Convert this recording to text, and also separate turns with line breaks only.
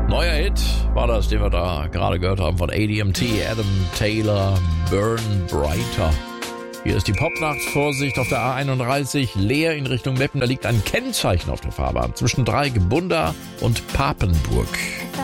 Neuer Hit war das, den wir da gerade gehört haben von ADMT, Adam Taylor, Burn Brighter. Hier ist die Popnacht. Vorsicht auf der A31, leer in Richtung Meppen. Da liegt ein Kennzeichen auf der Fahrbahn zwischen Dreieck, Bunda und Papenburg.